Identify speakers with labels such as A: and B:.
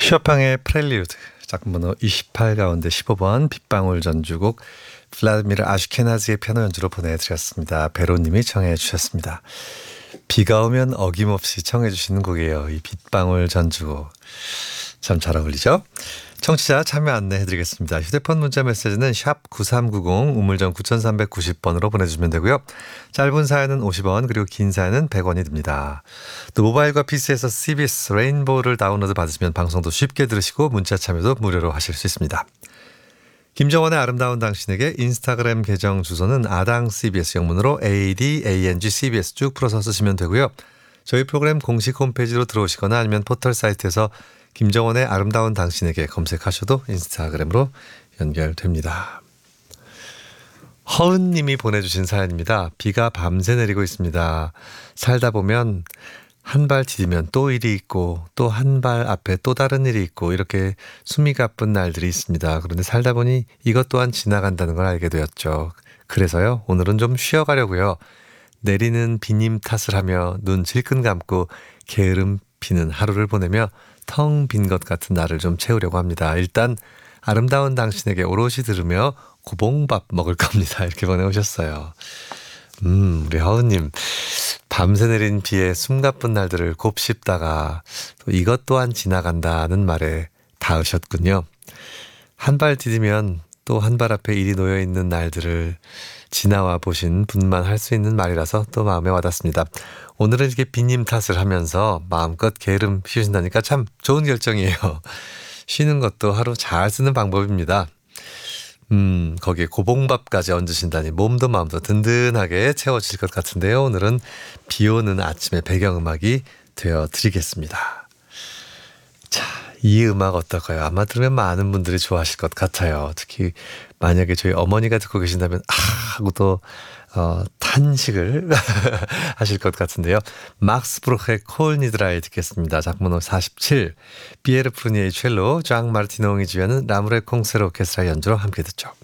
A: 쇼팽의 프렐리우드 작품번호 28 가운데 15번 빗방울 전주곡 블라디미르 아슈케나즈의 피아노 연주로 보내드렸습니다. 베로님이 청해 주셨습니다. 비가 오면 어김없이 청해 주시는 곡이에요. 이 빗방울 전주곡 참 잘 어울리죠? 청취자 참여 안내해드리겠습니다. 휴대폰 문자 메시지는 샵 9390 우물정 9390번으로 보내주시면 되고요. 짧은 사연은 50원 그리고 긴 사연은 100원이 듭니다. 또 모바일과 PC에서 CBS 레인보우를 다운로드 받으시면 방송도 쉽게 들으시고 문자 참여도 무료로 하실 수 있습니다. 김정원의 아름다운 당신에게 인스타그램 계정 주소는 아당 CBS 영문으로 ADANG CBS 쭉 풀어서 쓰시면 되고요. 저희 프로그램 공식 홈페이지로 들어오시거나 아니면 포털 사이트에서 김정원의 아름다운 당신에게 검색하셔도 인스타그램으로 연결됩니다. 허은님이 보내주신 사연입니다. 비가 밤새 내리고 있습니다. 살다 보면 한 발 디디면 또 일이 있고 또 한 발 앞에 또 다른 일이 있고 이렇게 숨이 가쁜 날들이 있습니다. 그런데 살다 보니 이것 또한 지나간다는 걸 알게 되었죠. 그래서요 오늘은 좀 쉬어가려고요. 내리는 비님 탓을 하며 눈 질끈 감고 게으름 피는 하루를 보내며 텅 빈 것 같은 나를 좀 채우려고 합니다. 일단 아름다운 당신에게 오롯이 들으며 고봉밥 먹을 겁니다. 이렇게 보내오셨어요. 우리 하우님 밤새 내린 비에 숨가쁜 날들을 곱씹다가 또 이것 또한 지나간다는 말에 닿으셨군요. 한 발 디디면 또 한 발 앞에 일이 놓여있는 날들을 지나와 보신 분만 할 수 있는 말이라서 또 마음에 와닿습니다. 오늘은 이렇게 비님 탓을 하면서 마음껏 게으름 피우신다니까 참 좋은 결정이에요. 쉬는 것도 하루 잘 쓰는 방법입니다. 거기에 고봉밥까지 얹으신다니 몸도 마음도 든든하게 채워질 것 같은데요. 오늘은 비 오는 아침의 배경음악이 되어드리겠습니다. 자, 이 음악 어떨까요? 아마 들으면 많은 분들이 좋아하실 것 같아요. 특히 만약에 저희 어머니가 듣고 계신다면 하고 또 탄식을 하실 것 같은데요. 막스 브루크의 콜 니드라이 듣겠습니다. 작품번호 47 비에르 프루니에의 첼로 장 마르티노 옹이 지휘하는 라무레 콩세르 오케스트라 연주로 함께 듣죠.